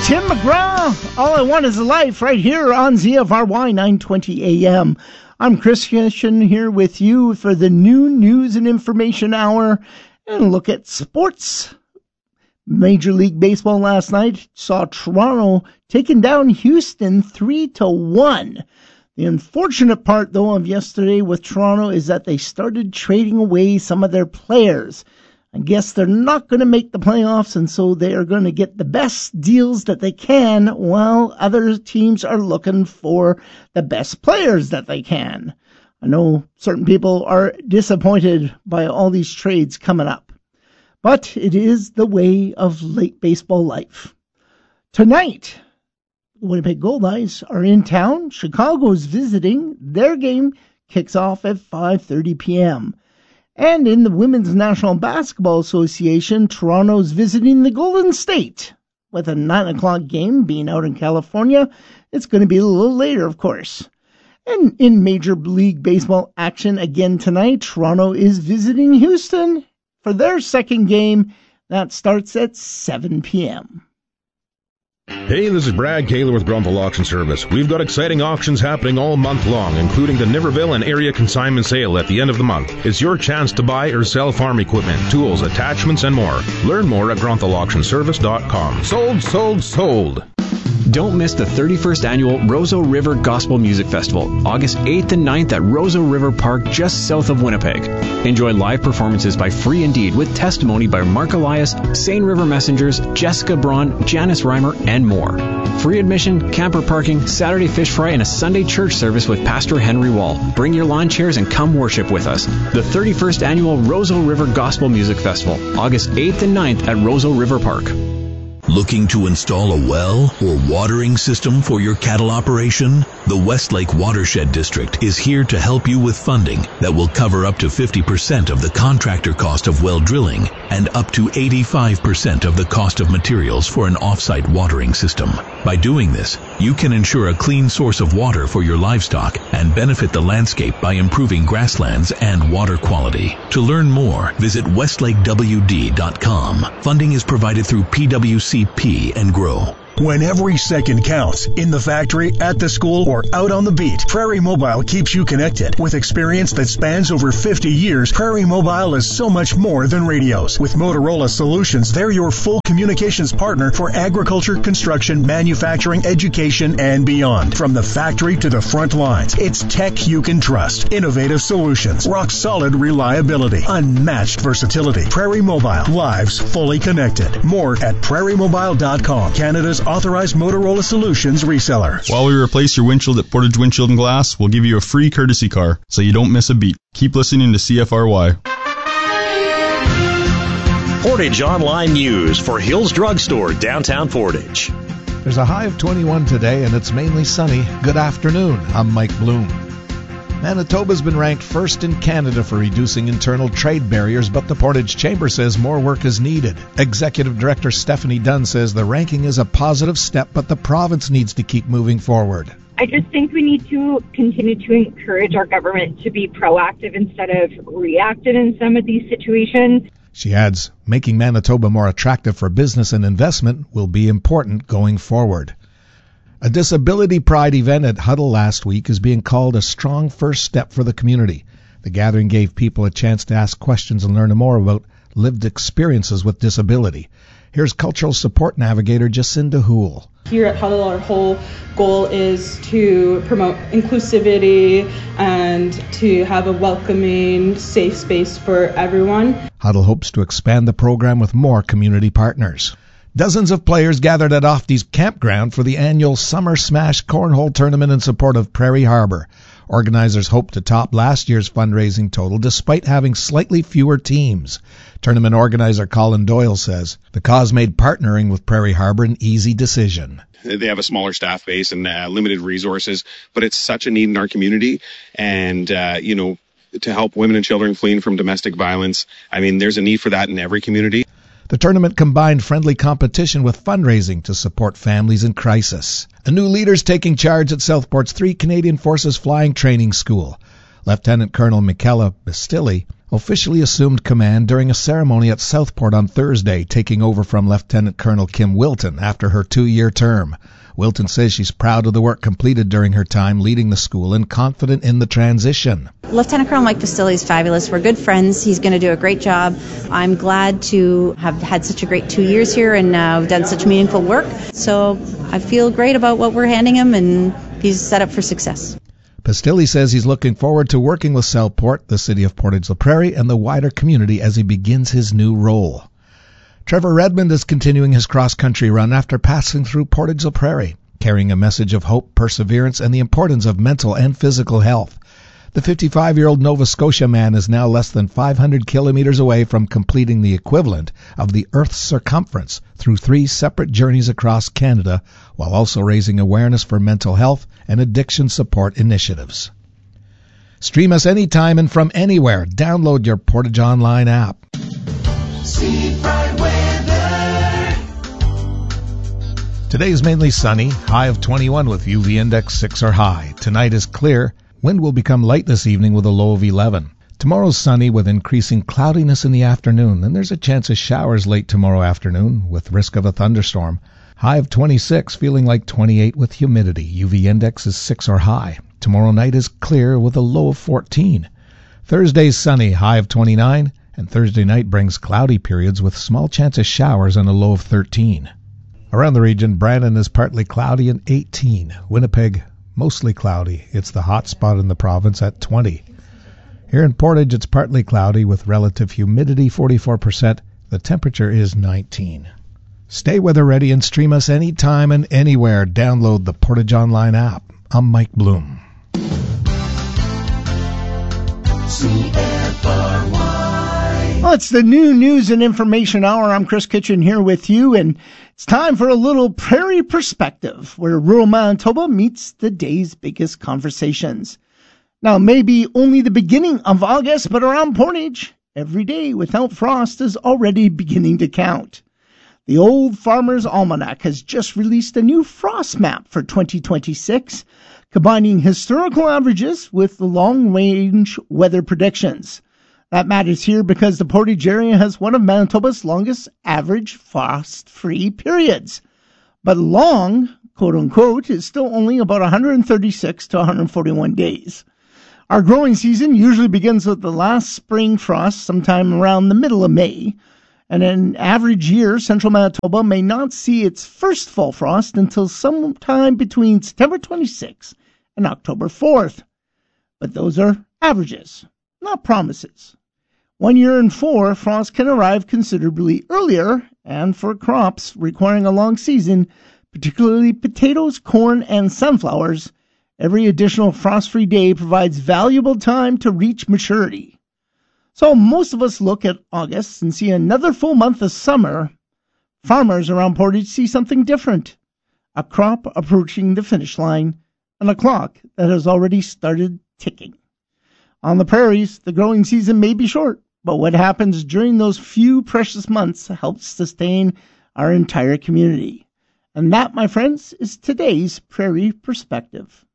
Tim McGraw, All I Want Is a Life, right here on ZFRY 920 AM. I'm Chris Christian here with you for the new News and Information Hour and look at sports. Major League Baseball last night saw Toronto taking down Houston 3-1. The unfortunate part, though, of yesterday with Toronto is that they started trading away some of their players. I guess they're not going to make the playoffs, and so they are going to get the best deals that they can, while other teams are looking for the best players that they can. I know certain people are disappointed by all these trades coming up, but it is the way of late baseball life. Tonight, Winnipeg Goldeyes are in town. Chicago's visiting. Their game kicks off at 5:30 p.m., and in the Women's National Basketball Association, Toronto's visiting the Golden State. With a 9 o'clock game being out in California, it's going to be a little later, of course. And in Major League Baseball action again tonight, Toronto is visiting Houston for their second game. That starts at 7 p.m. Hey, this is Brad Kaler with Grunthal Auction Service. We've got exciting auctions happening all month long, including the Niverville and area consignment sale at the end of the month. It's your chance to buy or sell farm equipment, tools, attachments, and more. Learn more at GrunthalAuctionService.com. Sold, sold, sold. Don't miss the 31st Annual Roseau River Gospel Music Festival, August 8th and 9th at Roseau River Park, just south of Winnipeg. Enjoy live performances by Free Indeed with testimony by Mark Elias, Seine River Messengers, Jessica Braun, Janice Reimer, and more. Free admission, camper parking, Saturday fish fry, and a Sunday church service with Pastor Henry Wall. Bring your lawn chairs and come worship with us. The 31st Annual Roseau River Gospel Music Festival, August 8th and 9th at Roseau River Park. Looking to install a well or watering system for your cattle operation? The Westlake Watershed District is here to help you with funding that will cover up to 50% of the contractor cost of well drilling and up to 85% of the cost of materials for an off-site watering system. By doing this, you can ensure a clean source of water for your livestock and benefit the landscape by improving grasslands and water quality. To learn more, visit westlakewd.com. Funding is provided through PWCP and GROW. When every second counts, in the factory, at the school, or out on the beat, Prairie Mobile keeps you connected. With experience that spans over 50 years, Prairie Mobile is so much more than radios. With Motorola Solutions, they're your full communications partner for agriculture, construction, manufacturing, education, and beyond. From the factory to the front lines, it's tech you can trust. Innovative solutions, rock-solid reliability, unmatched versatility. Prairie Mobile, lives fully connected. More at prairiemobile.com, Canada's authorized Motorola Solutions reseller. While we replace your windshield at Portage Windshield and Glass, we'll give you a free courtesy car so you don't miss a beat. Keep listening to CFRY. Portage Online News for Hills Drugstore, downtown Portage. There's a high of 21 today and it's mainly sunny. Good afternoon. I'm Mike Bloom. Manitoba's been ranked first in Canada for reducing internal trade barriers, but the Portage Chamber says more work is needed. Executive Director Stephanie Dunn says the ranking is a positive step, but the province needs to keep moving forward. I just think we need to continue to encourage our government to be proactive instead of reactive in some of these situations. She adds, making Manitoba more attractive for business and investment will be important going forward. A Disability Pride event at Huddle last week is being called a strong first step for the community. The gathering gave people a chance to ask questions and learn more about lived experiences with disability. Here's Cultural Support Navigator Jacinda Houle. Here at Huddle, our whole goal is to promote inclusivity and to have a welcoming, safe space for everyone. Huddle hopes to expand the program with more community partners. Dozens of players gathered at Ofty's campground for the annual Summer Smash Cornhole Tournament in support of Prairie Harbor. Organizers hope to top last year's fundraising total despite having slightly fewer teams. Tournament organizer Colin Doyle says the cause made partnering with Prairie Harbor an easy decision. They have a smaller staff base and limited resources, but it's such a need in our community. And, to help women and children fleeing from domestic violence, there's a need for that in every community. The tournament combined friendly competition with fundraising to support families in crisis. A new leader's taking charge at Southport's 3 Canadian Forces Flying Training School. Lieutenant Colonel Michaela Bastilli officially assumed command during a ceremony at Southport on Thursday, taking over from Lieutenant Colonel Kim Wilton after her 2-year term. Wilton says she's proud of the work completed during her time leading the school and confident in the transition. Lieutenant Colonel Mike Pastilli is fabulous. We're good friends. He's going to do a great job. I'm glad to have had such a great 2 years here and done such meaningful work. So I feel great about what we're handing him, and he's set up for success. Pastilli says he's looking forward to working with Southport, the city of Portage-la Prairie, and the wider community as he begins his new role. Trevor Redmond is continuing his cross-country run after passing through Portage-la Prairie, carrying a message of hope, perseverance, and the importance of mental and physical health. The 55-year-old Nova Scotia man is now less than 500 kilometers away from completing the equivalent of the Earth's circumference through 3 separate journeys across Canada, while also raising awareness for mental health and addiction support initiatives. Stream us anytime and from anywhere. Download your Portage Online app. Today is mainly sunny, high of 21 with UV index 6 or high. Tonight is clear. Wind will become light this evening with a low of 11. Tomorrow's sunny with increasing cloudiness in the afternoon, and there's a chance of showers late tomorrow afternoon with risk of a thunderstorm. High of 26, feeling like 28 with humidity. UV index is 6 or high. Tomorrow night is clear with a low of 14. Thursday's sunny, high of 29, and Thursday night brings cloudy periods with small chance of showers and a low of 13. Around the region, Brandon is partly cloudy and 18. Winnipeg, mostly cloudy. It's the hot spot in the province at 20. Here in Portage, it's partly cloudy with relative humidity 44%. The temperature is 19. Stay weather ready and stream us anytime and anywhere. Download the Portage Online app. I'm Mike Bloom. Well, it's the new news and information hour. I'm Chris Kitchen here with you, and it's time for a little Prairie Perspective, where rural Manitoba meets the day's biggest conversations. Now, maybe only the beginning of August, but around Portage, every day without frost is already beginning to count. The Old Farmer's Almanac has just released a new frost map for 2026, combining historical averages with the long-range weather predictions. That matters here because the Portage area has one of Manitoba's longest average frost-free periods. But long, quote-unquote, is still only about 136 to 141 days. Our growing season usually begins with the last spring frost sometime around the middle of May. And in an average year, central Manitoba may not see its first fall frost until sometime between September 26th and October 4th. But those are averages, not promises. 1 year in 4, frost can arrive considerably earlier, and for crops requiring a long season, particularly potatoes, corn, and sunflowers, every additional frost-free day provides valuable time to reach maturity. So most of us look at August and see another full month of summer. Farmers around Portage see something different. A crop approaching the finish line and a clock that has already started ticking. On the prairies, the growing season may be short, but what happens during those few precious months helps sustain our entire community. And that, my friends, is today's Prairie Perspective.